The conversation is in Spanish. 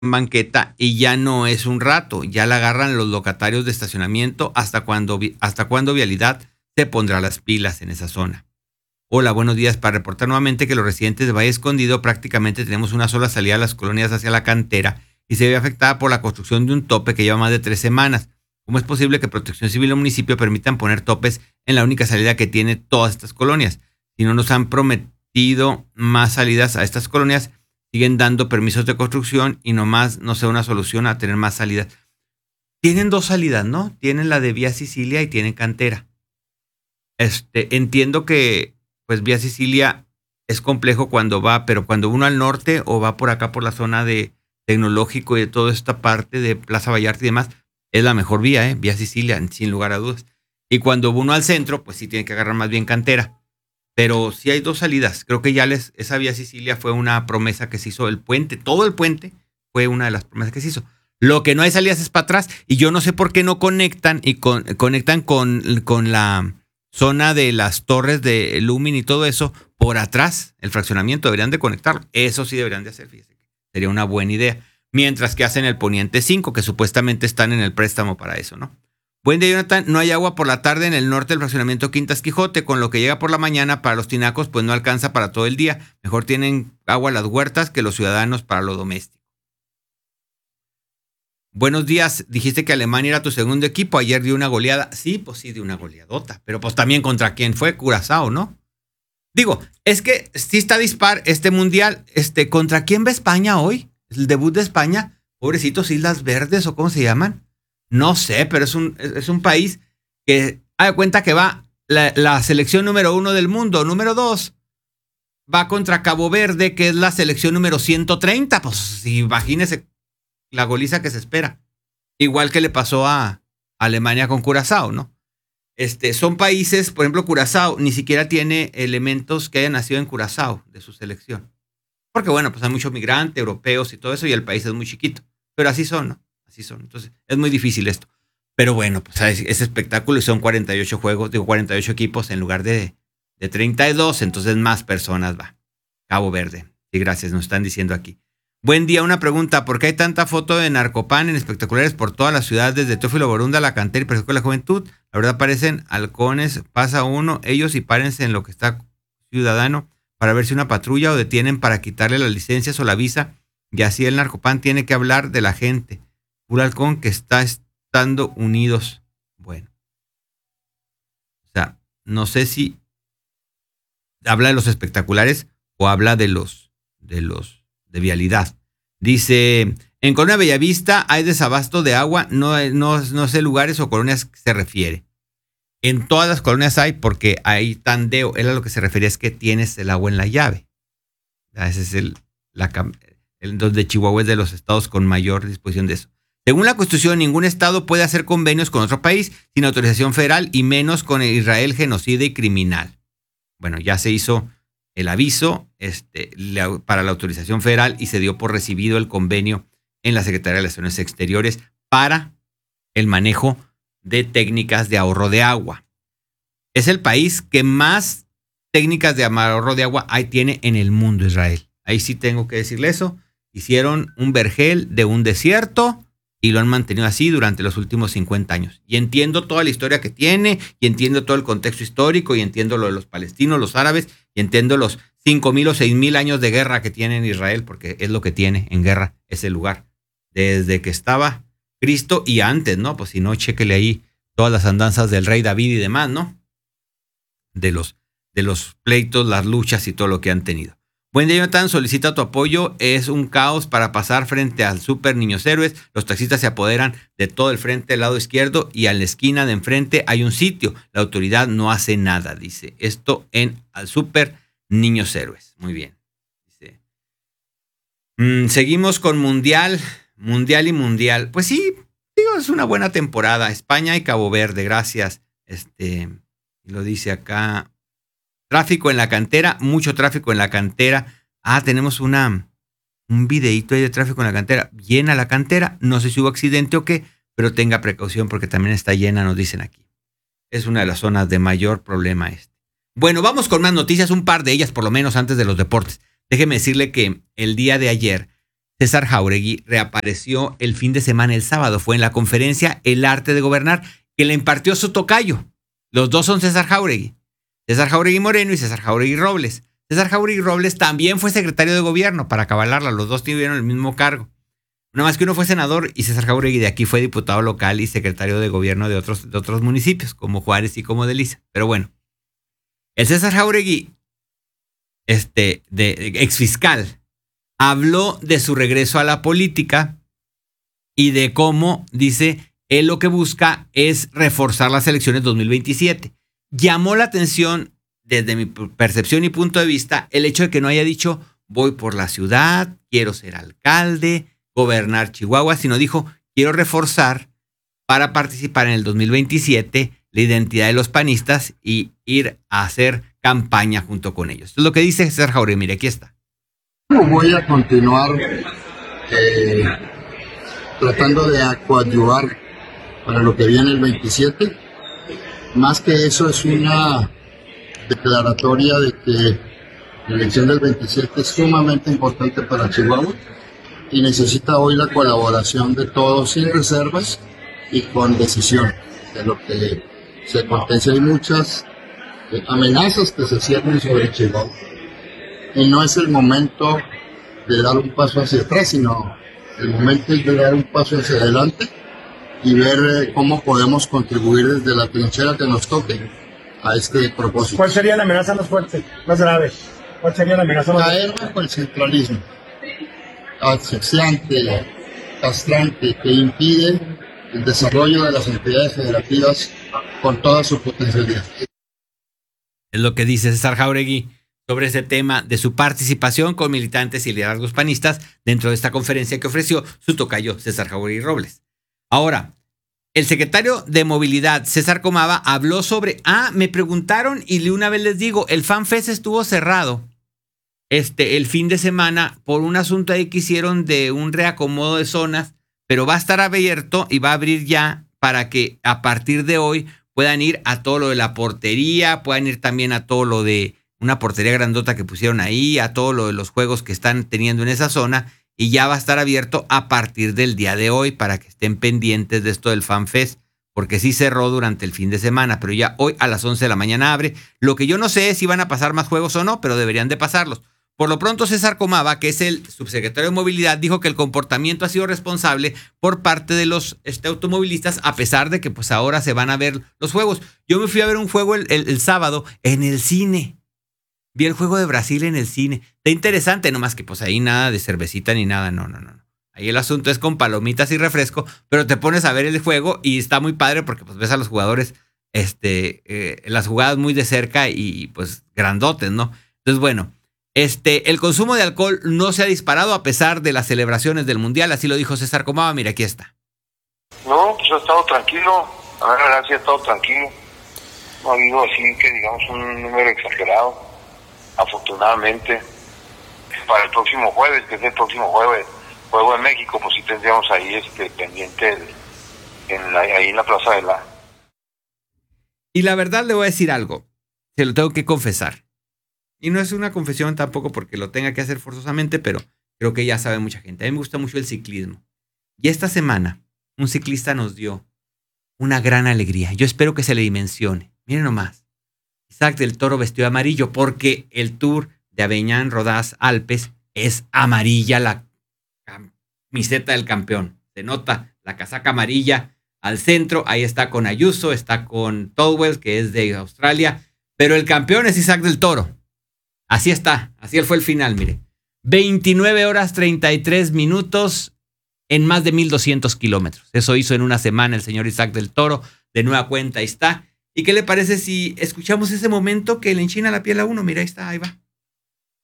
banqueta y ya no es un rato, ya la agarran los locatarios de estacionamiento hasta cuando Vialidad se pondrá las pilas en esa zona. Hola, buenos días. Para reportar nuevamente que los residentes de Valle Escondido prácticamente tenemos una sola salida a las colonias hacia la cantera y se ve afectada por la construcción de un tope que lleva más de 3 semanas. ¿Cómo es posible que Protección Civil y el municipio permitan poner topes en la única salida que tiene todas estas colonias? Si no nos han prometido más salidas a estas colonias, siguen dando permisos de construcción y nomás no sea una solución a tener más salidas. Tienen 2 salidas, ¿no? Tienen la de Vía Sicilia y tienen cantera. Entiendo que pues Vía Sicilia es complejo cuando va, pero cuando uno al norte o va por acá por la zona de Tecnológico y de toda esta parte de Plaza Vallarta y demás, es la mejor vía, Vía Sicilia, sin lugar a dudas. Y cuando uno al centro, pues sí tiene que agarrar más bien cantera. Pero sí hay 2 salidas. Creo que ya esa Vía Sicilia fue una promesa que se hizo, el puente, todo el puente fue una de las promesas que se hizo. Lo que no hay salidas es para atrás y yo no sé por qué no conectan y conectan con la zona de las torres de Lumin y todo eso por atrás. El fraccionamiento deberían de conectarlo. Eso sí deberían de hacer, fíjese. Sería una buena idea. Mientras que hacen el Poniente 5, que supuestamente están en el préstamo para eso, ¿no? Buen día, Jonathan. No hay agua por la tarde en el norte del fraccionamiento Quintas Quijote, con lo que llega por la mañana para los tinacos, pues no alcanza para todo el día. Mejor tienen agua las huertas que los ciudadanos para lo doméstico. Buenos días. Dijiste que Alemania era tu segundo equipo. Ayer dio una goleada. Sí, pues sí, dio una goleadota. Pero pues también contra quién fue, Curazao, ¿no? Digo, es que sí está dispar este mundial. ¿Contra quién va España hoy? El debut de España. Pobrecitos Islas Verdes, ¿o cómo se llaman? No sé, pero es un país que, haga cuenta que va la selección número 1 del mundo. Número 2 va contra Cabo Verde, que es la selección número 130. Pues imagínese la goliza que se espera. Igual que le pasó a Alemania con Curazao, ¿no? Son países, por ejemplo, Curazao ni siquiera tiene elementos que hayan nacido en Curazao de su selección. Porque bueno, pues hay muchos migrantes, europeos y todo eso, y el país es muy chiquito. Pero así son, ¿no? Así son. Entonces, es muy difícil esto. Pero bueno, pues es espectáculo y son 48 juegos, 48 equipos en lugar de 32, entonces más personas va. Cabo Verde. Sí, gracias, nos están diciendo aquí. Buen día, una pregunta. ¿Por qué hay tanta foto de Narcopan en espectaculares por toda la ciudad, desde Teófilo Borunda, La Cantera y Persecución de la Juventud? La verdad parecen halcones, pasa uno, ellos y párense en lo que está ciudadano para ver si una patrulla o detienen para quitarle las licencias o la visa, y así el Narcopan tiene que hablar de la gente. Puro halcón que está estando unidos. Bueno. O sea, no sé si habla de los espectaculares o habla de vialidad. Dice, en Colonia Bellavista hay desabasto de agua, no sé lugares o colonias que se refiere. En todas las colonias hay, porque hay tandeo. Él a lo que se refiere es que tienes el agua en la llave. Ese es el de Chihuahua es de los estados con mayor disposición de eso. Según la Constitución, ningún estado puede hacer convenios con otro país sin autorización federal y menos con Israel genocida y criminal. Bueno, ya se hizo el aviso para la autorización federal y se dio por recibido el convenio en la Secretaría de Relaciones Exteriores para el manejo de técnicas de ahorro de agua. Es el país que más técnicas de ahorro de agua tiene en el mundo, Israel. Ahí sí tengo que decirle eso. Hicieron un vergel de un desierto y lo han mantenido así durante los últimos 50 años. Y entiendo toda la historia que tiene, y entiendo todo el contexto histórico, y entiendo lo de los palestinos, los árabes, y entiendo los 5,000 o 6,000 años de guerra que tiene en Israel, porque es lo que tiene en guerra ese lugar. Desde que estaba Cristo y antes, ¿no? Pues si no, chéquele ahí todas las andanzas del rey David y demás, ¿no? De los pleitos, las luchas y todo lo que han tenido. Buen día, Jonathan. Solicita tu apoyo. Es un caos para pasar frente al Super Niños Héroes. Los taxistas se apoderan de todo el frente del lado izquierdo y a la esquina de enfrente hay un sitio. La autoridad no hace nada, dice. Esto en al Super Niños Héroes. Muy bien. Dice. Seguimos con Mundial y Mundial. Pues sí, digo, es una buena temporada. España y Cabo Verde, gracias. Lo dice acá. Tráfico en la cantera, mucho tráfico en la cantera. Tenemos un videíto ahí de tráfico en la cantera. Llena la cantera, no sé si hubo accidente o qué, pero tenga precaución porque también está llena, nos dicen aquí. Es una de las zonas de mayor problema Bueno, vamos con más noticias, un par de ellas por lo menos antes de los deportes. Déjeme decirle que el día de ayer César Jáuregui reapareció el fin de semana, el sábado. Fue en la conferencia El Arte de Gobernar, que le impartió su tocayo. Los dos son César Jáuregui. César Jáuregui Moreno y César Jáuregui Robles. César Jáuregui Robles también fue secretario de gobierno, para acabalarla. Los dos tuvieron el mismo cargo. Nada más que uno fue senador y César Jáuregui de aquí fue diputado local y secretario de gobierno de otros municipios, como Juárez y como Delisa. Pero bueno, el César Jáuregui, de exfiscal, habló de su regreso a la política y de cómo, dice, él lo que busca es reforzar las elecciones 2027. Llamó la atención, desde mi percepción y punto de vista, el hecho de que no haya dicho voy por la ciudad, quiero ser alcalde, gobernar Chihuahua, sino dijo quiero reforzar para participar en el 2027 la identidad de los panistas y ir a hacer campaña junto con ellos. Esto es lo que dice César Jáuregui. Mire, aquí está. Voy a continuar tratando de coadyuvar para lo que viene el 27. Más que eso, es una declaratoria de que la elección del 27 es sumamente importante para Chihuahua y necesita hoy la colaboración de todos sin reservas y con decisión. De lo que se potencia, hay muchas amenazas que se cierran sobre Chihuahua. Y no es el momento de dar un paso hacia atrás, sino el momento es de dar un paso hacia adelante y ver cómo podemos contribuir desde la trinchera que nos toque a este propósito. ¿Cuál sería la amenaza más fuerte, más grave? ¿Cuál sería la amenaza más caer bajo el centralismo asfixiante, castrante, que impide el desarrollo de las entidades federativas con toda su potencialidad? Es lo que dice César Jáuregui sobre ese tema de su participación con militantes y liderazgos panistas dentro de esta conferencia que ofreció su tocayo César Jáuregui Robles. Ahora, el secretario de Movilidad, César Comava, habló sobre, me preguntaron y una vez les digo, el FanFest estuvo cerrado el fin de semana por un asunto ahí que hicieron de un reacomodo de zonas, pero va a estar abierto y va a abrir ya para que a partir de hoy puedan ir a todo lo de la portería, puedan ir también a todo lo de una portería grandota que pusieron ahí, a todo lo de los juegos que están teniendo en esa zona, y ya va a estar abierto a partir del día de hoy para que estén pendientes de esto del FanFest, porque sí cerró durante el fin de semana, pero ya hoy a las 11 de la mañana abre. Lo que yo no sé es si van a pasar más juegos o no, pero deberían de pasarlos. Por lo pronto, César Comava, que es el subsecretario de Movilidad, dijo que el comportamiento ha sido responsable por parte de los automovilistas, a pesar de que pues ahora se van a ver los juegos. Yo me fui a ver un juego el sábado en el cine. Vi el juego de Brasil en el cine. Está interesante, nomás que pues ahí nada de cervecita ni nada, no. Ahí el asunto es con palomitas y refresco, pero te pones a ver el juego y está muy padre porque pues ves a los jugadores, las jugadas muy de cerca y pues grandotes, ¿no? Entonces, bueno, el consumo de alcohol no se ha disparado a pesar de las celebraciones del Mundial, así lo dijo César Comava. Mira, aquí está. No, pues ha estado tranquilo, la verdad sí ha estado tranquilo. No ha habido así que digamos un número exagerado, afortunadamente. Para el próximo jueves, que es el próximo jueves, Juego de México, pues sí tendríamos ahí pendiente ahí en la Plaza de la... Y la verdad le voy a decir algo, se lo tengo que confesar. Y no es una confesión tampoco porque lo tenga que hacer forzosamente, pero creo que ya sabe mucha gente. A mí me gusta mucho el ciclismo. Y esta semana un ciclista nos dio una gran alegría. Yo espero que se le dimensione. Miren nomás. Isaac del Toro vestido de amarillo porque el Tour de Aveñán Rodaz Alpes es amarilla la camiseta del campeón. Se nota la casaca amarilla al centro. Ahí está con Ayuso, está con Towell, que es de Australia. Pero el campeón es Isaac del Toro. Así está, así fue el final, mire. 29 horas 33 minutos en más de 1,200 kilómetros. Eso hizo en una semana el señor Isaac del Toro. De nueva cuenta, ahí está. ¿Y qué le parece si escuchamos ese momento que le enchina la piel a uno? Mira, ahí está, ahí va.